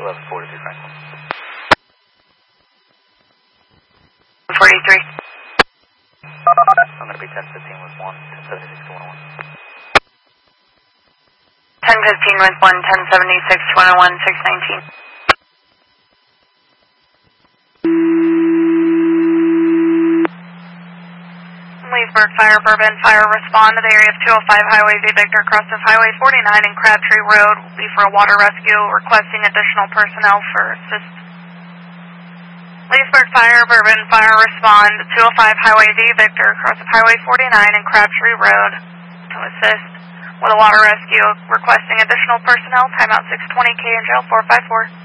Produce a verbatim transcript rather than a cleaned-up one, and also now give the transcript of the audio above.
eleven forty-three Franklin. forty-three. I'm going to be ten fifteen with one, ten seventy-six to one oh one. ten fifteen with one, ten seventy-six to one oh one, six nineteen. Leesburg Fire, Bourbon Fire, respond to the area of two oh five Highway V Victor, cross of Highway forty-nine and Crabtree Road. Will be for a water rescue, requesting additional personnel for assist. Leesburg Fire, Bourbon Fire, respond to two oh five Highway V Victor, cross of Highway forty-nine and Crabtree Road to assist with a water rescue, requesting additional personnel. Timeout six twenty K and jail four five four.